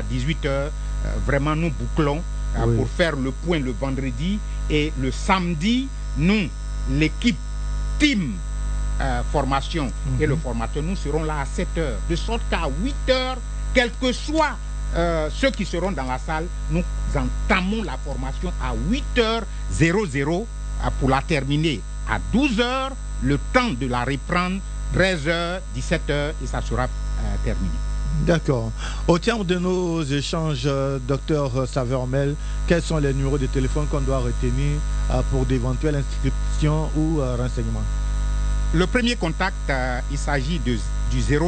18h, vraiment nous bouclons pour faire le point le vendredi. Et le samedi, nous, l'équipe team formation et le formateur, nous serons là à 7h. De sorte qu'à 8h, quel que soit ceux qui seront dans la salle, nous entamons la formation à 8h00 pour la terminer à 12h, le temps de la reprendre 13h, 17h et ça sera terminé. D'accord. Au terme de nos échanges, docteur Savermel, quels sont les numéros de téléphone qu'on doit retenir pour d'éventuelles inscriptions ou renseignements? Le premier contact, il s'agit du 0